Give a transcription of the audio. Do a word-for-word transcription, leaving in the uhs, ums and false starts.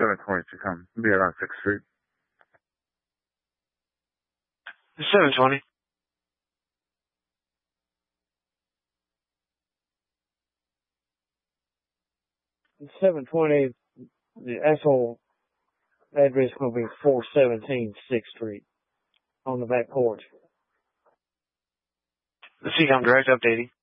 seven twenty to come. Be around sixth Street. seven twenty. seven twenty, the actual address will be four seventeen sixth Street on the back porch. The C COM direct updating.